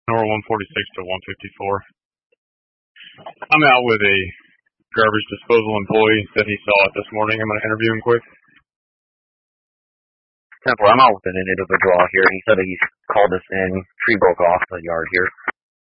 Nor 146 to 154. I'm out with a garbage disposal employee that he saw it this morning. I'm going to interview him quick. Temple, I'm out with an individual here. He said that he's called us in. Tree broke off the yard here.